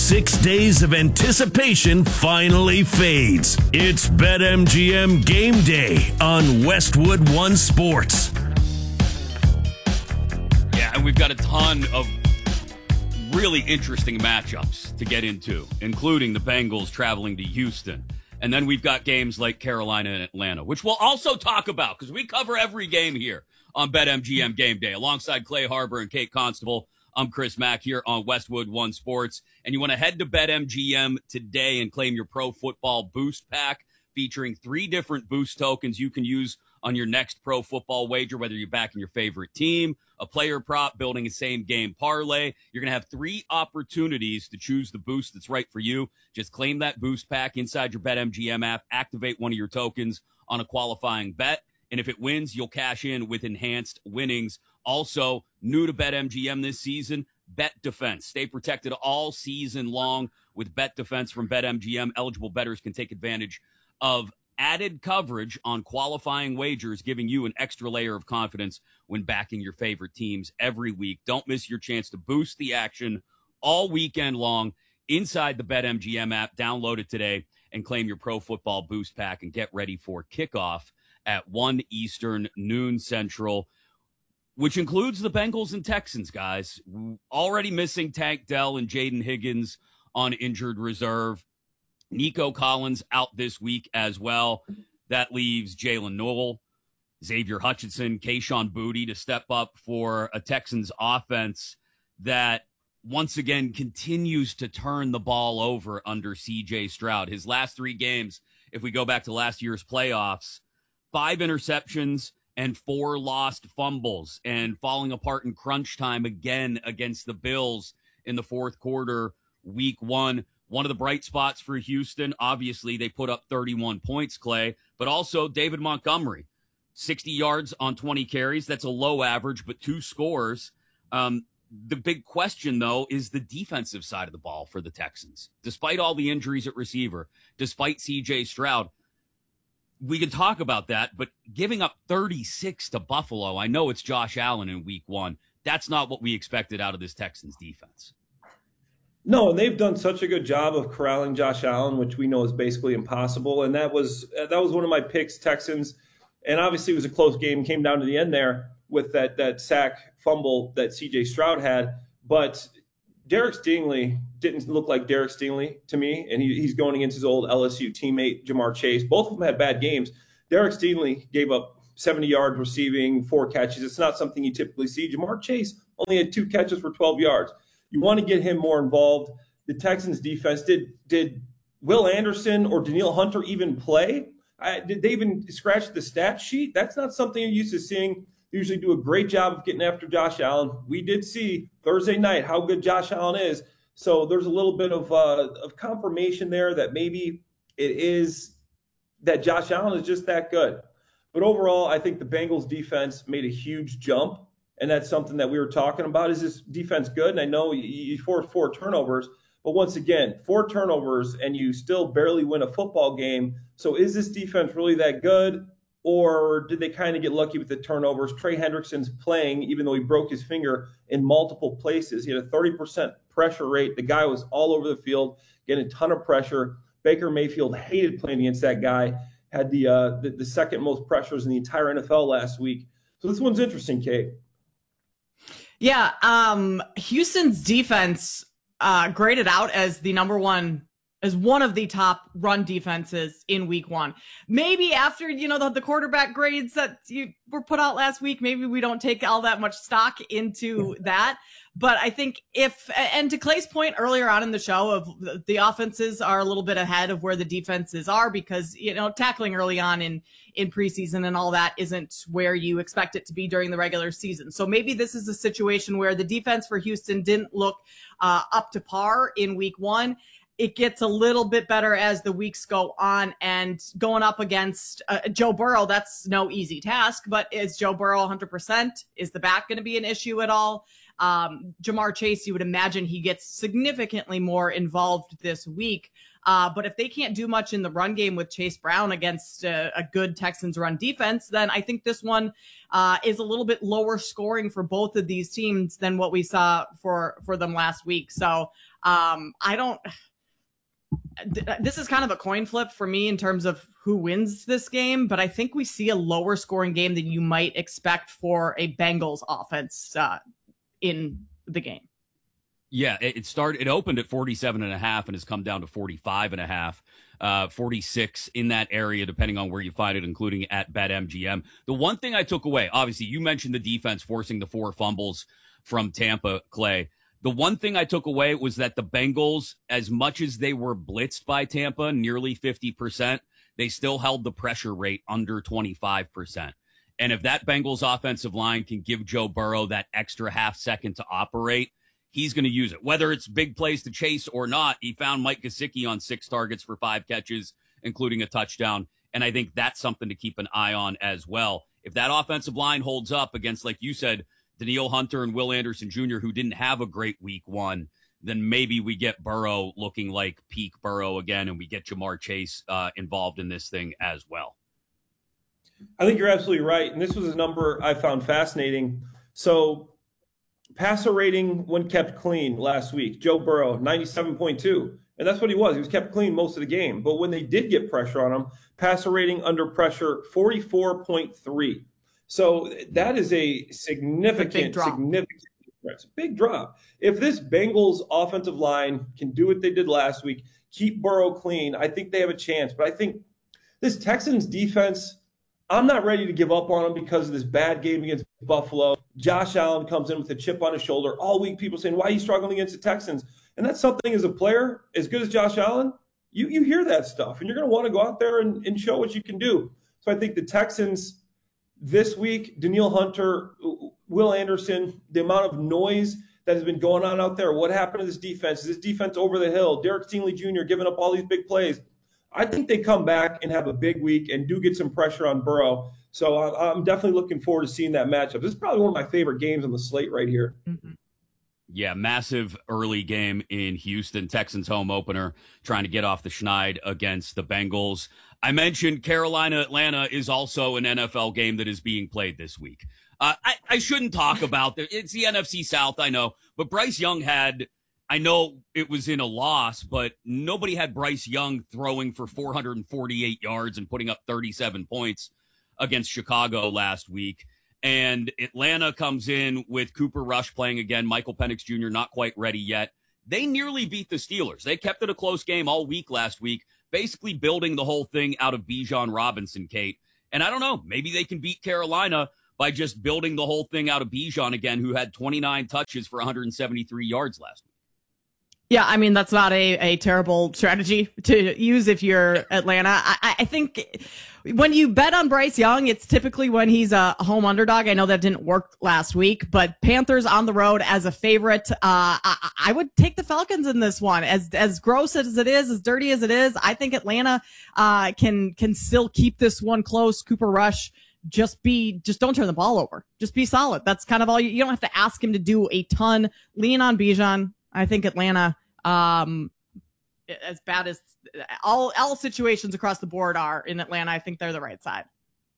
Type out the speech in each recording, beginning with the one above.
6 days of anticipation finally fades. It's BetMGM Game Day on Westwood One Sports. Yeah, and we've got a ton of really interesting matchups to get into, including the Bengals traveling to Houston. And then we've got games like Carolina and Atlanta, which we'll also talk about because we cover every game here on BetMGM Game Day. Alongside Clay Harbor and Kate Constable, I'm Chris Mack here on Westwood One Sports. And you want to head to BetMGM today and claim your Pro Football Boost Pack featuring 3 different boost tokens you can use on your next pro football wager, whether you're backing your favorite team, a player prop, building a same game parlay. You're going to have 3 opportunities to choose the boost that's right for you. Just claim that boost pack inside your BetMGM app, activate one of your tokens on a qualifying bet, and if it wins, you'll cash in with enhanced winnings. Also, new to BetMGM this season, Bet Defense. Stay protected all season long with Bet Defense from BetMGM. Eligible bettors can take advantage of added coverage on qualifying wagers, giving you an extra layer of confidence when backing your favorite teams every week. Don't miss your chance to boost the action all weekend long inside the BetMGM app. Download it today and claim your Pro Football Boost Pack and get ready for kickoff at 1 Eastern, noon Central, which includes the Bengals and Texans, guys. Already missing Tank Dell and Jaden Higgins on injured reserve. Nico Collins out this week as well. That leaves Jalen Noel, Xavier Hutchinson, Kayshon Boutte to step up for a Texans offense that once again continues to turn the ball over under C.J. Stroud. His last 3 games, if we go back to last year's playoffs, 5 interceptions and 4 lost fumbles, and falling apart in crunch time again against the Bills in the fourth quarter, week 1. One of the bright spots for Houston, obviously, they put up 31 points, Clay, but also David Montgomery, 60 yards on 20 carries. That's a low average, but 2 scores. The big question, though, is the defensive side of the ball for the Texans. Despite all the injuries at receiver, despite C.J. Stroud, we can talk about that, but giving up 36 to Buffalo, I know it's Josh Allen in week 1. That's not what we expected out of this Texans defense. No, and they've done such a good job of corralling Josh Allen, which we know is basically impossible. And that was one of my picks, Texans. And obviously it was a close game, came down to the end there with that sack fumble that C.J. Stroud had. But Derek Stingley didn't look like Derek Stingley to me, and he's going against his old LSU teammate, Jamar Chase. Both of them had bad games. Derek Stingley gave up 70 yards receiving, 4 catches. It's not something you typically see. Jamar Chase only had 2 catches for 12 yards. You want to get him more involved. The Texans defense, did Will Anderson or Danielle Hunter even play? Did they even scratch the stat sheet? That's not something you're used to seeing. They usually do a great job of getting after Josh Allen. We did see Thursday night how good Josh Allen is. So there's a little bit of confirmation there that maybe it is that Josh Allen is just that good. But overall, I think the Bengals defense made a huge jump. And that's something that we were talking about. Is this defense good? And I know you forced 4 turnovers, but once again, 4 turnovers and you still barely win a football game. So is this defense really that good? Or did they kind of get lucky with the turnovers? Trey Hendrickson's playing, even though he broke his finger in multiple places. He had a 30% pressure rate. The guy was all over the field, getting a ton of pressure. Baker Mayfield hated playing against that guy. Had the second most pressures in the entire NFL last week. So this one's interesting, Kate. Yeah, Houston's defense graded out as one of the top run defenses in week 1. Maybe after, the quarterback grades that were put out last week, maybe we don't take all that much stock into that. But I think and to Clay's point earlier on in the show of the offenses are a little bit ahead of where the defenses are because, tackling early on in preseason and all that isn't where you expect it to be during the regular season. So maybe this is a situation where the defense for Houston didn't look up to par in week 1. It gets a little bit better as the weeks go on, and going up against Joe Burrow, that's no easy task, but is Joe Burrow 100%? Is the back going to be an issue at all? Jamar Chase, you would imagine he gets significantly more involved this week. But if they can't do much in the run game with Chase Brown against a good Texans run defense, then I think this one is a little bit lower scoring for both of these teams than what we saw for them last week. So this is kind of a coin flip for me in terms of who wins this game, but I think we see a lower scoring game than you might expect for a Bengals offense in the game. Yeah, it opened at 47.5 and has come down to 45.5, 46 in that area, depending on where you find it, including at BetMGM. The one thing I took away, obviously, you mentioned the defense forcing the 4 fumbles from Tampa, Clay. The one thing I took away was that the Bengals, as much as they were blitzed by Tampa, nearly 50%, they still held the pressure rate under 25%. And if that Bengals offensive line can give Joe Burrow that extra half second to operate, he's going to use it. Whether it's big plays to chase or not, he found Mike Gesicki on 6 targets for 5 catches, including a touchdown. And I think that's something to keep an eye on as well. If that offensive line holds up against, like you said, Danielle Hunter and Will Anderson Jr., who didn't have a great week 1, then maybe we get Burrow looking like peak Burrow again, and we get Jamar Chase involved in this thing as well. I think you're absolutely right. And this was a number I found fascinating. So passer rating when kept clean last week, Joe Burrow, 97.2. And that's what he was. He was kept clean most of the game. But when they did get pressure on him, passer rating under pressure, 44.3. So that is a significant difference. Big drop. If this Bengals offensive line can do what they did last week, keep Burrow clean, I think they have a chance. But I think this Texans defense, I'm not ready to give up on them because of this bad game against Buffalo. Josh Allen comes in with a chip on his shoulder. All week people saying, why are you struggling against the Texans? And that's something as a player, as good as Josh Allen, you hear that stuff. And you're going to want to go out there and show what you can do. So I think the Texans this week, Danielle Hunter, Will Anderson, the amount of noise that has been going on out there, what happened to this defense? Is this defense over the hill? Derek Stingley Jr. giving up all these big plays. I think they come back and have a big week and do get some pressure on Burrow. So I'm definitely looking forward to seeing that matchup. This is probably one of my favorite games on the slate right here. Mm-hmm. Yeah, massive early game in Houston. Texans home opener, trying to get off the schneid against the Bengals. I mentioned Carolina-Atlanta is also an NFL game that is being played this week. I shouldn't talk about it. It's the NFC South, I know. But Bryce Young had, I know it was in a loss, but nobody had Bryce Young throwing for 448 yards and putting up 37 points against Chicago last week. And Atlanta comes in with Cooper Rush playing again. Michael Penix Jr. not quite ready yet. They nearly beat the Steelers. They kept it a close game all week last week, basically building the whole thing out of Bijan Robinson, Kate. And I don't know, maybe they can beat Carolina by just building the whole thing out of Bijan again, who had 29 touches for 173 yards last week. Yeah, I mean, that's not a terrible strategy to use if you're Atlanta. I think when you bet on Bryce Young, it's typically when he's a home underdog. I know that didn't work last week, but Panthers on the road as a favorite. I would take the Falcons in this one. As gross as it is, as dirty as it is, I think Atlanta can still keep this one close. Cooper Rush, just don't turn the ball over. Just be solid. That's kind of all. You don't have to ask him to do a ton. Lean on Bijan. I think Atlanta, as bad as all situations across the board are in Atlanta, I think they're the right side.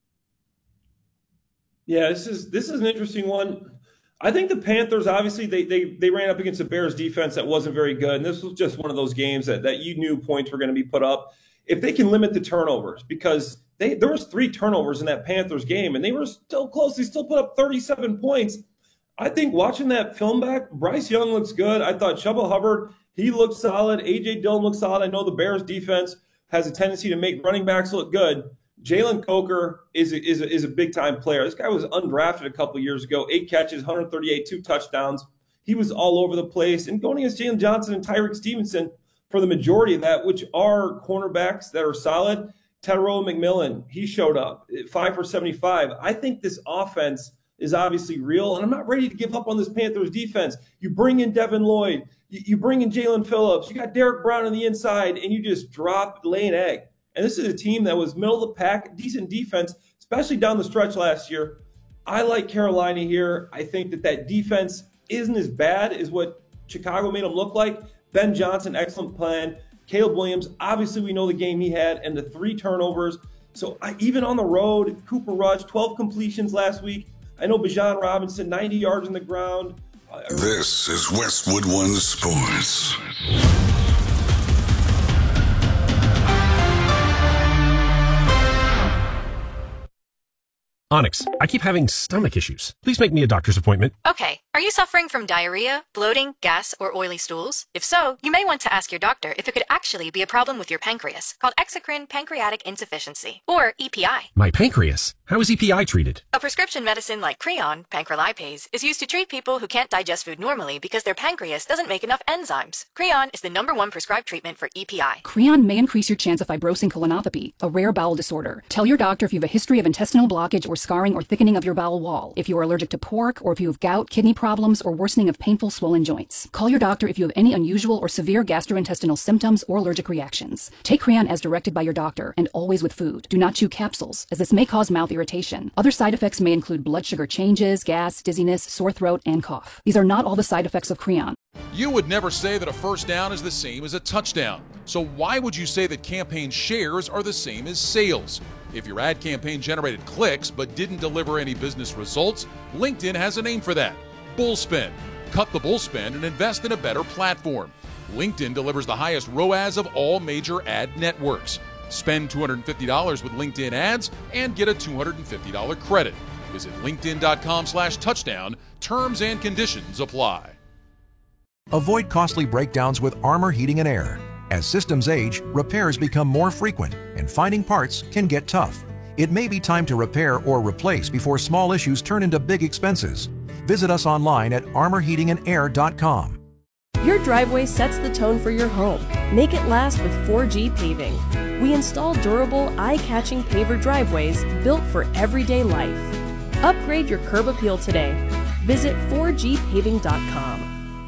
Yeah, this is an interesting one. I think the Panthers, obviously, they ran up against the Bears defense that wasn't very good. And this was just one of those games that you knew points were going to be put up. If they can limit the turnovers, because there was 3 turnovers in that Panthers game, and they were still close. They still put up 37 points. I think watching that film back, Bryce Young looks good. I thought Chuba Hubbard, he looked solid. A.J. Dillon looks solid. I know the Bears defense has a tendency to make running backs look good. Jalen Coker is a big-time player. This guy was undrafted a couple years ago. 8 catches, 138, 2 touchdowns. He was all over the place. And going against Jalen Johnson and Tyreek Stevenson for the majority of that, which are cornerbacks that are solid. Tyrone McMillan, he showed up, 5 for 75. I think this offense is obviously real, and I'm not ready to give up on this Panthers defense. You bring in Devin Lloyd, you bring in Jalen Phillips, you got Derek Brown on the inside, and you just lay an egg. And this is a team that was middle of the pack, decent defense, especially down the stretch last year. I like Carolina here. I think that defense isn't as bad as what Chicago made them look like. Ben Johnson, excellent plan. Caleb Williams, obviously we know the game he had and the 3 turnovers. So even on the road, Cooper Rush, 12 completions last week. I know Bijan Robinson, 90 yards on the ground. This is Westwood One Sports. Onyx, I keep having stomach issues. Please make me a doctor's appointment. Okay, are you suffering from diarrhea, bloating, gas, or oily stools? If so, you may want to ask your doctor if it could actually be a problem with your pancreas, called exocrine pancreatic insufficiency, or EPI. My pancreas? How is EPI treated? A prescription medicine like Creon, pancrelipase, is used to treat people who can't digest food normally because their pancreas doesn't make enough enzymes. Creon is the #1 prescribed treatment for EPI. Creon may increase your chance of fibrosing colonopathy, a rare bowel disorder. Tell your doctor if you have a history of intestinal blockage or scarring or thickening of your bowel wall, if you are allergic to pork, or if you have gout, kidney problems, or worsening of painful swollen joints. Call your doctor if you have any unusual or severe gastrointestinal symptoms or allergic reactions. Take Creon as directed by your doctor, and always with food. Do not chew capsules, as this may cause mouth irritation. Other side effects may include blood sugar changes, gas, dizziness, sore throat, and cough. These are not all the side effects of Creon. You would never say that a first down is the same as a touchdown. So why would you say that campaign shares are the same as sales? If your ad campaign generated clicks but didn't deliver any business results, LinkedIn has a name for that: Bullspend. Cut the bullspend and invest in a better platform. LinkedIn delivers the highest ROAS of all major ad networks. Spend $250 with LinkedIn ads and get a $250 credit. Visit linkedin.com/touchdown. Terms and conditions apply. Avoid costly breakdowns with Armor Heating and Air. As systems age, repairs become more frequent, and finding parts can get tough. It may be time to repair or replace before small issues turn into big expenses. Visit us online at armorheatingandair.com. Your driveway sets the tone for your home. Make it last with 4G Paving. We install durable, eye-catching paver driveways built for everyday life. Upgrade your curb appeal today. Visit 4gpaving.com.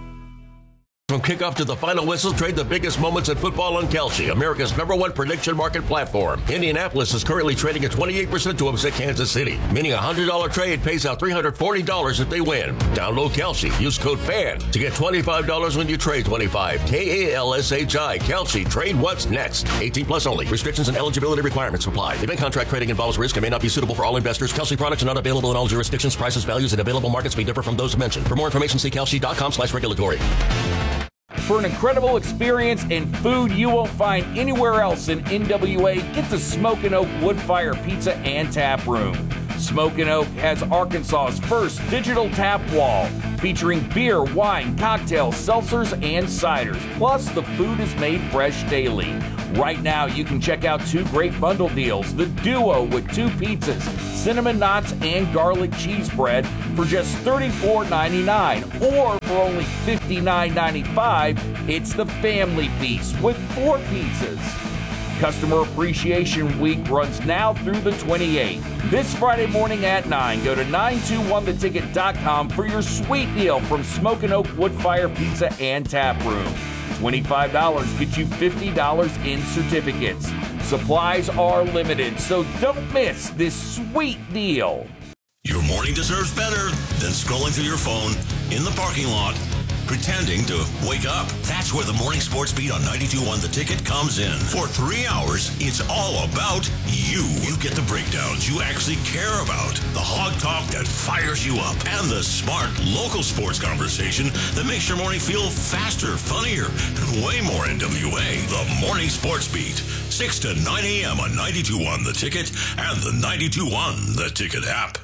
From kickoff to the final whistle, trade the biggest moments in football on Kalshi, America's #1 prediction market platform. Indianapolis is currently trading at 28% to upset Kansas City, meaning a $100 trade pays out $340 if they win. Download Kalshi. Use code FAN to get $25 when you trade 25. KALSHI. Kalshi. Trade what's next. 18 plus only. Restrictions and eligibility requirements apply. Event contract trading involves risk and may not be suitable for all investors. Kalshi products are not available in all jurisdictions. Prices, values, and available markets may differ from those mentioned. For more information, see kalshi.com/regulatory. For an incredible experience and food you won't find anywhere else in NWA, get to Smokin' Oak Woodfire Pizza and Tap Room. Smokin' Oak has Arkansas's first digital tap wall, featuring beer, wine, cocktails, seltzers, and ciders. Plus, the food is made fresh daily. Right now, you can check out 2 great bundle deals: the Duo with 2 pizzas, cinnamon knots, and garlic cheese bread for just $34.99, or for only $59.95, it's the Family Piece with 4 pizzas. Customer Appreciation Week runs now through the 28th. This Friday morning at 9, go to 921theticket.com for your sweet deal from Smokin' Oak Woodfire Pizza and Tap Room. $25 gets you $50 in certificates. Supplies are limited, so don't miss this sweet deal. Your morning deserves better than scrolling through your phone in the parking lot, pretending to wake up. That's where the Morning Sports Beat on 92.1 The Ticket comes in. For 3 hours, it's all about you. You get the breakdowns you actually care about, the hog talk that fires you up, and the smart local sports conversation that makes your morning feel faster, funnier, and way more NWA. The Morning Sports Beat, 6 to 9 a.m. on 92.1 The Ticket and the 92.1 The Ticket app.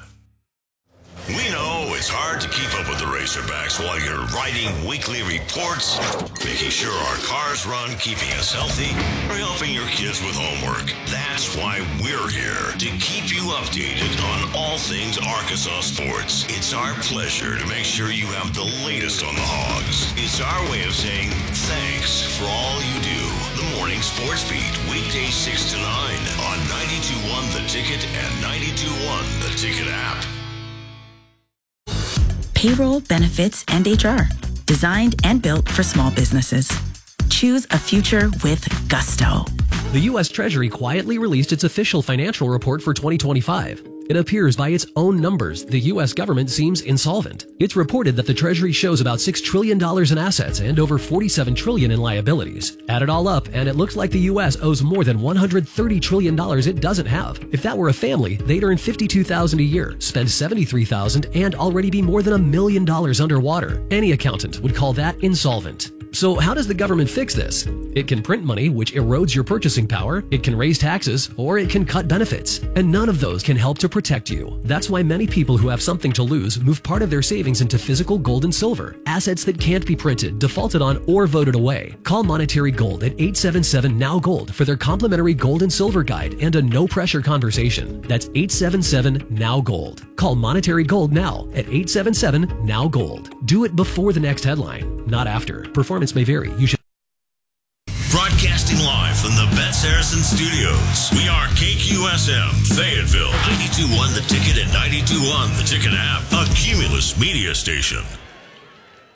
We know it's hard to keep up with the Razorbacks while you're writing weekly reports, making sure our cars run, keeping us healthy, or helping your kids with homework. That's why we're here, to keep you updated on all things Arkansas sports. It's our pleasure to make sure you have the latest on the Hogs. It's our way of saying thanks for all you do. The Morning Sports Beat, weekdays 6 to 9 on 92.1 The Ticket and 92.1 The Ticket app. Payroll, benefits, and HR. Designed and built for small businesses. Choose a future with gusto. The U.S. Treasury quietly released its official financial report for 2025. It appears by its own numbers, the U.S. government seems insolvent. It's reported that the Treasury shows about $6 trillion in assets and over $47 trillion in liabilities. Add it all up, and it looks like the U.S. owes more than $130 trillion it doesn't have. If that were a family, they'd earn $52,000 a year, spend $73,000, and already be more than $1 million underwater. Any accountant would call that insolvent. So how does the government fix this? It can print money, which erodes your purchasing power, it can raise taxes, or it can cut benefits. And none of those can help to protect you. That's why many people who have something to lose move part of their savings into physical gold and silver, assets that can't be printed, defaulted on, or voted away. Call Monetary Gold at 877-NOW-GOLD for their complimentary gold and silver guide and a no-pressure conversation. That's 877-NOW-GOLD. Call Monetary Gold now at 877-NOW-GOLD. Do it before the next headline, not after. Performance may vary. You should. Broadcasting live from the Bet Saracen Studios. We are KQSM, Fayetteville, 92.1 The Ticket and 92.1 The Ticket app, a Cumulus media station.